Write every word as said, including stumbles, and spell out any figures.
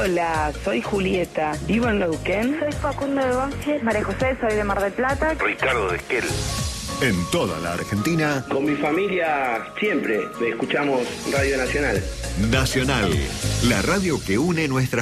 Hola, soy Julieta, vivo en Neuquén. Soy Facundo de Banfield. María José, soy de Mar del Plata. Ricardo de Esquel. En toda la Argentina. Con mi familia siempre escuchamos Radio Nacional. Nacional, la radio que une nuestras